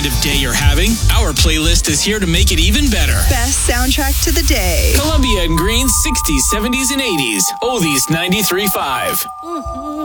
kind of day you're having, our playlist is here to make it even better. Best soundtrack to the day. Columbia and Green's 60s, 70s, and 80s. Oldies 93.5.